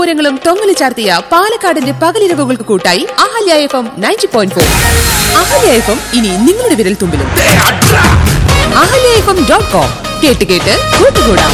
പൂരങ്ങളും തൊങ്ങല് ചാർത്തിയ പാലക്കാടിന്റെ പകലിരവുകൾക്ക് കൂട്ടായി അഹല്യ FM 90.4. അഹല്യ FM ഇനി നിങ്ങളുടെ വിരൽ തുമ്പിലും. ahalyafm.com കേട്ട് കേട്ട് കൂട്ടുകൂടാം.